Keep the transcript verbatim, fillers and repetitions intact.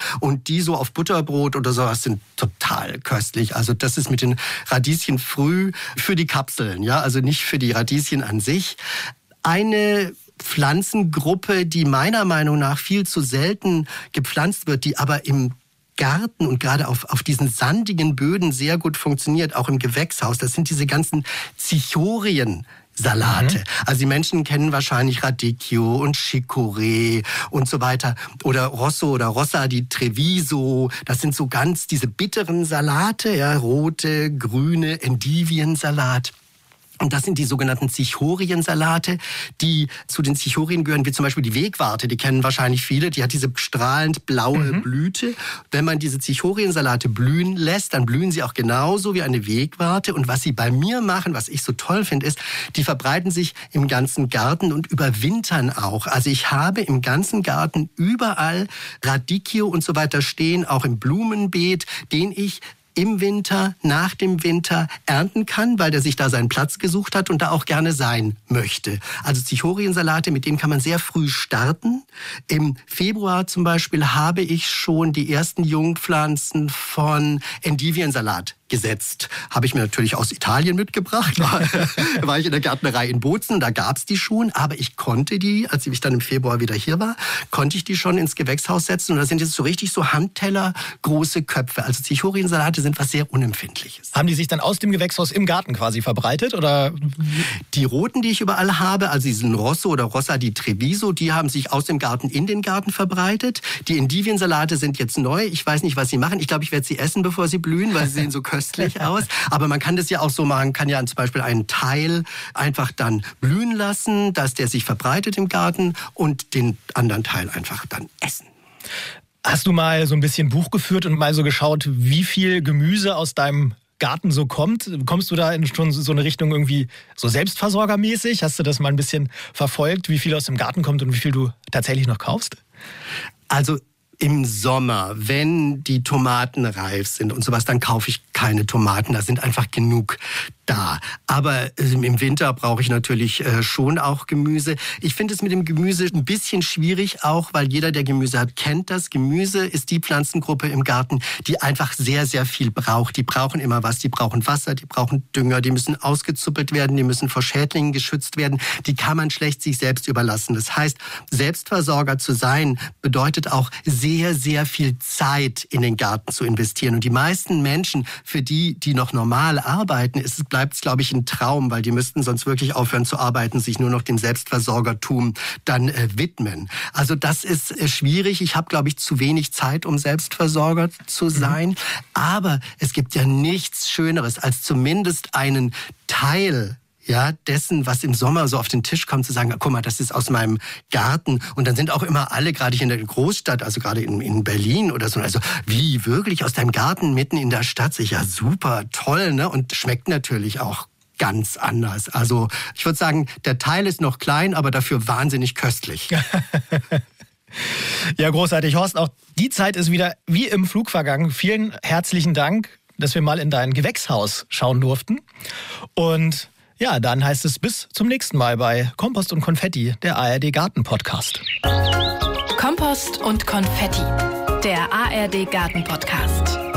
Und die so auf Butterbrot oder sowas sind total köstlich. Also das ist mit den Radieschen früh für die Kapseln, ja, also nicht für die Radieschen an sich. Eine Pflanzengruppe, die meiner Meinung nach viel zu selten gepflanzt wird, die aber im Garten und gerade auf, auf diesen sandigen Böden sehr gut funktioniert, auch im Gewächshaus. Das sind diese ganzen Zichorien. Salate. Mhm. Also die Menschen kennen wahrscheinlich Radicchio und Chicorée und so weiter. Oder Rosso oder Rossa di Treviso. Das sind so ganz diese bitteren Salate, ja, rote, grüne Endiviensalat. Und das sind die sogenannten Zichoriensalate, die zu den Zichorien gehören, wie zum Beispiel die Wegwarte. Die kennen wahrscheinlich viele. Die hat diese strahlend blaue mhm. Blüte. Wenn man diese Zichoriensalate blühen lässt, dann blühen sie auch genauso wie eine Wegwarte. Und was sie bei mir machen, was ich so toll finde, ist, die verbreiten sich im ganzen Garten und überwintern auch. Also ich habe im ganzen Garten überall Radicchio und so weiter stehen, auch im Blumenbeet, den ich im Winter, nach dem Winter ernten kann, weil der sich da seinen Platz gesucht hat und da auch gerne sein möchte. Also Zichoriensalate, mit denen kann man sehr früh starten. Im Februar zum Beispiel habe ich schon die ersten Jungpflanzen von Endiviensalat gesetzt. Habe ich mir natürlich aus Italien mitgebracht. War, war ich in der Gärtnerei in Bozen, da gab's die schon. Aber ich konnte die, als ich dann im Februar wieder hier war, konnte ich die schon ins Gewächshaus setzen. Und da sind jetzt so richtig so Handteller große Köpfe. Also Zichoriensalate sind was sehr Unempfindliches. Haben die sich dann aus dem Gewächshaus im Garten quasi verbreitet? Oder? Die roten, die ich überall habe, also diesen Rosso oder Rossa di Treviso, die haben sich aus dem Garten in den Garten verbreitet. Die Endiviensalate sind jetzt neu. Ich weiß nicht, was sie machen. Ich glaube, ich werde sie essen, bevor sie blühen, weil sie sehen so köstlich aus. Aber man kann das ja auch so machen, kann ja zum Beispiel einen Teil einfach dann blühen lassen, dass der sich verbreitet im Garten und den anderen Teil einfach dann essen. Hast du mal so ein bisschen Buch geführt und mal so geschaut, wie viel Gemüse aus deinem Garten so kommt? Kommst du da in schon so eine Richtung irgendwie so selbstversorgermäßig? Hast du das mal ein bisschen verfolgt, wie viel aus dem Garten kommt und wie viel du tatsächlich noch kaufst? Also im Sommer, wenn die Tomaten reif sind und sowas, dann kaufe ich keine Tomaten. Da sind einfach genug da. Aber im Winter brauche ich natürlich schon auch Gemüse. Ich finde es mit dem Gemüse ein bisschen schwierig auch, weil jeder, der Gemüse hat, kennt das. Gemüse ist die Pflanzengruppe im Garten, die einfach sehr, sehr viel braucht. Die brauchen immer was. Die brauchen Wasser, die brauchen Dünger, die müssen ausgezuppelt werden, die müssen vor Schädlingen geschützt werden. Die kann man schlecht sich selbst überlassen. Das heißt, Selbstversorger zu sein, bedeutet auch sehr, sehr viel Zeit in den Garten zu investieren. Und die meisten Menschen, für die, die noch normal arbeiten, ist es bleibt es, glaube ich, ein Traum, weil die müssten sonst wirklich aufhören zu arbeiten, sich nur noch dem Selbstversorgertum dann äh, widmen. Also das ist äh, schwierig. Ich habe, glaube ich, zu wenig Zeit, um Selbstversorger zu sein. Mhm. Aber es gibt ja nichts Schöneres, als zumindest einen Teil ja, dessen, was im Sommer so auf den Tisch kommt, zu sagen, guck mal, das ist aus meinem Garten. Und dann sind auch immer alle, gerade hier in der Großstadt, also gerade in, in Berlin oder so, also wie, wirklich aus deinem Garten mitten in der Stadt? Sicher, super, toll, ne? Und schmeckt natürlich auch ganz anders. Also ich würde sagen, der Teil ist noch klein, aber dafür wahnsinnig köstlich. Ja, großartig. Horst, auch die Zeit ist wieder wie im Flug vergangen. Vielen herzlichen Dank, dass wir mal in dein Gewächshaus schauen durften. Und ja, dann heißt es bis zum nächsten Mal bei Kompost und Konfetti, der A R D Garten Podcast. Kompost und Konfetti, der A R D Garten Podcast.